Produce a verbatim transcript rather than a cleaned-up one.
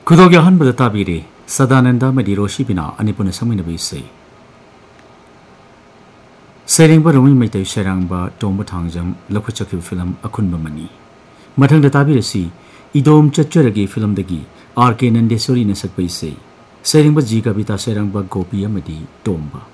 खुदोगी अहनबद ताबीरे सदानंदा मदी रोशीबिना अनिपुन समयनबा इसै सेरेंगबा रोमी Meitei सेरांगबा टोंबा Thangjam लखुचखिब film अखुनबा money मथंगदा ताबीरसी इदोम चच्चरगी film दगी are के नंदेश्वरी न सकबा इसै सेरेंगबा जी कविता सेरांगबा गोपी अमदी टोंबा।